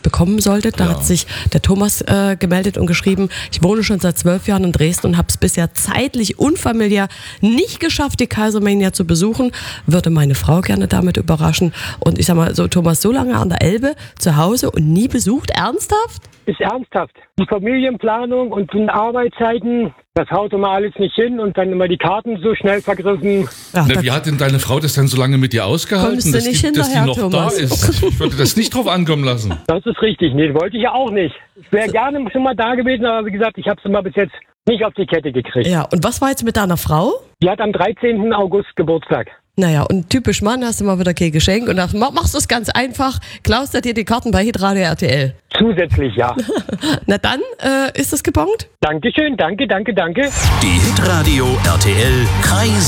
bekommen solltet. Da hat sich der Thomas gemeldet und geschrieben, ich wohne schon seit 12 Jahren in Dresden und habe es bisher zeitlich und familiär nicht geschafft, die Kaisermania zu besuchen. Würde meine Frau gerne damit überraschen. Und ich sag mal so, Thomas, so lange an der Elbe zu Hause und nie besucht? Ernsthaft? Ist ernsthaft. Die Familienplanung und die Arbeitszeiten, das haut immer alles nicht hin und dann immer die Karten so schnell vergriffen. Ja, Wie hat denn deine Frau das dann so lange mit dir ausgehalten, Kommst du nicht dass die hinterher, noch Thomas? da ist? Ich würde das nicht drauf ankommen lassen. Das ist richtig. Nee, wollte ich ja auch nicht. Ich wäre gerne schon mal da gewesen, aber wie gesagt, ich habe es immer bis jetzt nicht auf die Kette gekriegt. Ja, und was war jetzt mit deiner Frau? Die hat am 13. August Geburtstag. Naja, und typisch Mann, hast du mal wieder kein Geschenk und dann machst du es ganz einfach, klaust dir die Karten bei Hitradio RTL. Zusätzlich, ja. Na dann, ist das gebongt? Dankeschön, danke. Die Hitradio RTL Kreise.